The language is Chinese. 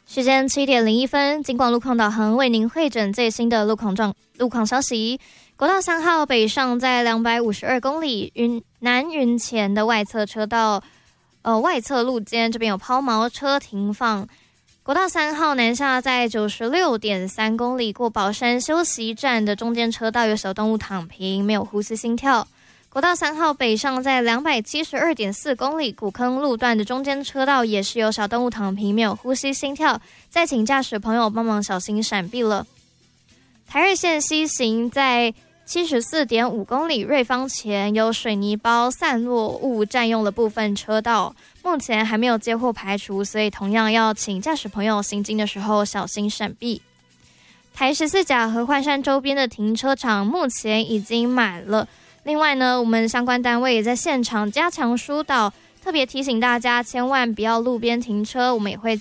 时间7:01，警广路况导航为您汇整最新的路况消息。国道3号北上在252公里南云前的外侧车道，外侧路肩这边有抛锚车停放。国道3号南下在96.3公里过宝山休息站的中间车道有小动物躺平，没有呼吸心跳。国道3号北上在272.4公里古坑路段的中间车道也是有小动物躺平，没有呼吸心跳，再请驾驶朋友帮忙小心闪避了。台二线西行在74.5公里瑞芳前有水泥包散落物占用了部分车道，目前还没有接获排除，所以同样要请驾驶朋友行经的时候小心闪避。台14甲合欢山周边的停车场目前已经满了，另外呢，我们相关单位也在现场加强疏导，特别提醒大家千万不要路边停车，我们也会